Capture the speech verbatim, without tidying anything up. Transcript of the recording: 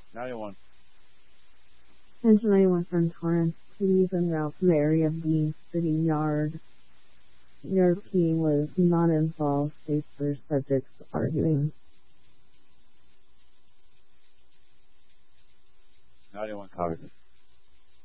ninety-one. Attention anyone from Torrance, please en route to the area of the city yard. Yard keying was not involved, save for subjects arguing. ninety-one copies.